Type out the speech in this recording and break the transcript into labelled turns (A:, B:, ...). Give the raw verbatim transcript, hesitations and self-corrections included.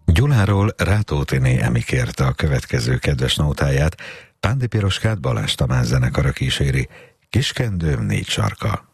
A: Gyuláról Rátótiné Emi kérte a következő kedves nótáját, Pándi Piroskát Balázs Tamás zenekara kíséri, Kiskendőm négy sarka.